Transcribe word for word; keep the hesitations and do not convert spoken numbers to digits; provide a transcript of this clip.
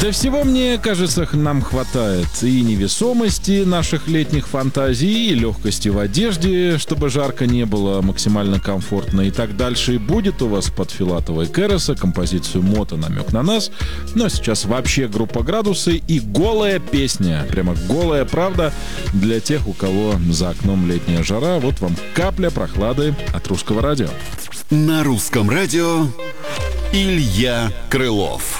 Для всего, мне кажется, нам хватает и невесомости наших летних фантазий, и легкости в одежде, чтобы жарко не было, максимально комфортно и так дальше. И будет у вас под Филатова и Кереса композицию «Мото. Намек на нас». Ну а сейчас вообще группа «Градусы» и голая песня. Прямо голая правда для тех, у кого за окном летняя жара. Вот вам капля прохлады от Русского радио. На Русском радио Илья Крылов.